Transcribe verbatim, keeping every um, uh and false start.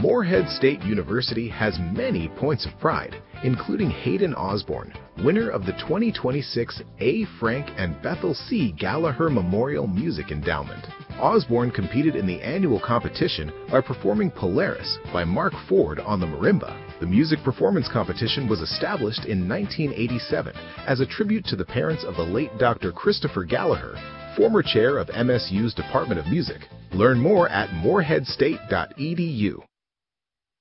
Morehead State University has many points of pride, including Hayden Osborne, winner of the twenty twenty-six A. Frank and Bethel C. Gallagher Memorial Music Endowment. Osborne competed in the annual competition by performing Polaris by Mark Ford on the marimba. The music performance competition was established in nineteen eighty-seven as a tribute to the parents of the late Doctor Christopher Gallagher, former chair of M S U's Department of Music. Learn more at morehead state dot e d u.